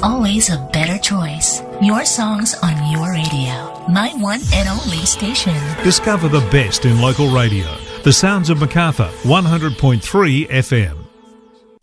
always a better choice. Your songs on your radio. My one and only station. Discover the best in local radio. The Sounds of Macarthur, 100.3 FM.